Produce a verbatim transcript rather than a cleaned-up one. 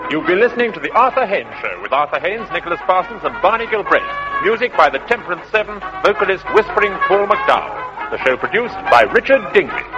You've been listening to The Arthur Haynes Show with Arthur Haynes, Nicholas Parsons, and Barney Gilbreth. Music by the Temperance Seven, vocalist Whispering Paul McDowell. The show produced by Richard Dingley.